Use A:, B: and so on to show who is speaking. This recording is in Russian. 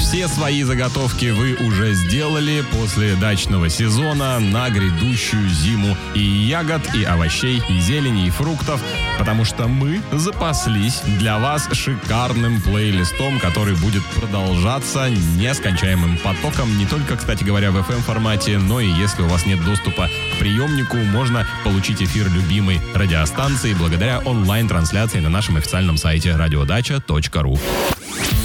A: все свои заготовки вы уже сделали после дачного сезона на грядущую зиму и ягод, и овощей, и зелени, и фруктов, потому что мы запаслись для вас шикарным плейлистом, который будет продолжаться нескончаемым потоком, не только, кстати говоря, в FM-формате, но и если у вас нет доступа к приемнику, можно получить эфир любимой радиостанции благодаря онлайн-трансляции на нашем официальном сайте radiodача.ru.